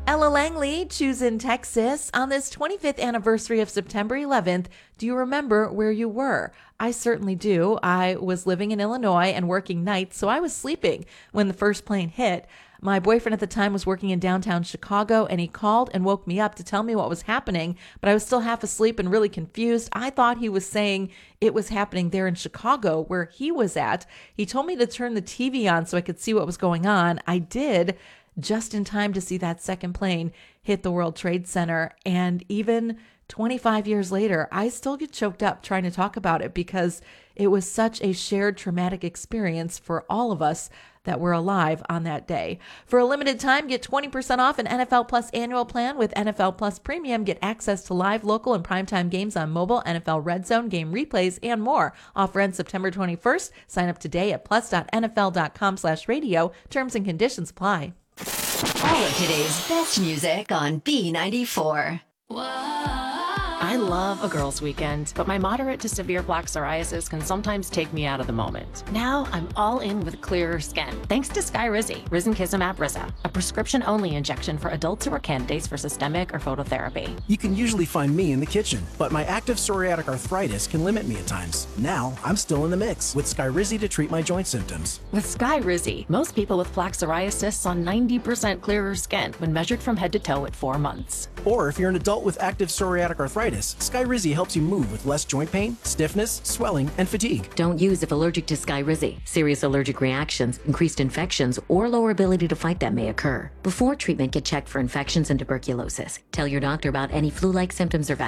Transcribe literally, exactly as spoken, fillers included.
Ella Langley, choosing Texas. On this twenty-fifth anniversary of September eleventh, do you remember where you were? I certainly do. I was living in Illinois and working nights, so I was sleeping when the first plane hit. My boyfriend at the time was working in downtown Chicago, and he called and woke me up to tell me what was happening, but I was still half asleep and really confused. I thought he was saying it was happening there in Chicago where he was at. He told me to turn the T V on so I could see what was going on. I did, just in time to see that second plane hit the World Trade Center. And even twenty-five years later, I still get choked up trying to talk about it because it was such a shared traumatic experience for all of us that were alive on that day. For a limited time, get twenty percent off an N F L Plus annual plan with N F L Plus Premium. Get access to live, local, and primetime games on mobile, N F L Red Zone, game replays, and more. Offer ends September twenty-first. Sign up today at plus.nfl.com slash radio. Terms and conditions apply. All of today's best music on B ninety-four. I love a girls' weekend, but my moderate to severe plaque psoriasis can sometimes take me out of the moment. Now I'm all in with clearer skin, thanks to Skyrizi, Risankizumab Riza, a prescription-only injection for adults who are candidates for systemic or phototherapy. You can usually find me in the kitchen, but my active psoriatic arthritis can limit me at times. Now I'm still in the mix with Skyrizi to treat my joint symptoms. With Skyrizi, most people with plaque psoriasis saw ninety percent clearer skin when measured from head to toe at four months. Or if you're an adult with active psoriatic arthritis, Skyrizi helps you move with less joint pain, stiffness, swelling, and fatigue. Don't use if allergic to Skyrizi. Serious allergic reactions, increased infections, or lower ability to fight them may occur. Before treatment, get checked for infections and tuberculosis. Tell your doctor about any flu-like symptoms or vaccines.